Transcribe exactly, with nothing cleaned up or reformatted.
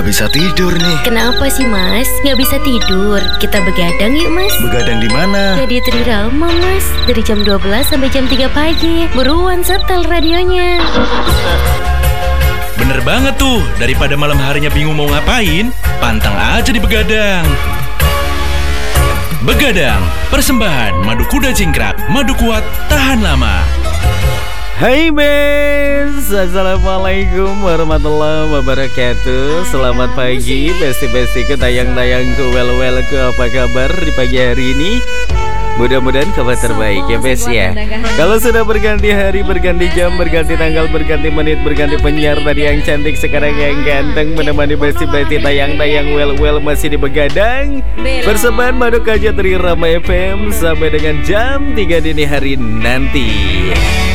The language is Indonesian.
nggak bisa tidur nih. Kenapa sih mas? Nggak bisa tidur? Kita begadang yuk mas. Begadang di mana? Ya di Trirama mas. Dari jam dua belas sampai jam tiga pagi. Buruan setel radionya. Bener banget tuh. Daripada malam harinya bingung mau ngapain, pantang aja di Begadang. Begadang, persembahan madu kuda cingkrak. Madu kuat, tahan lama. Hai Bes, assalamualaikum warahmatullahi wabarakatuh. Selamat pagi besti-bestiku, tayang-tayangku, well-wellku, apa kabar di pagi hari ini? Mudah-mudahan kabar terbaik ya Bes ya. Kalau sudah berganti hari, berganti jam, berganti tanggal, berganti menit, berganti penyiar, tadi yang cantik sekarang yang ganteng menemani besti-besti tayang-tayang well-well masih di Begadang. Persembahan Madu Kaja Trirama F M sampai dengan jam tiga dini hari nanti.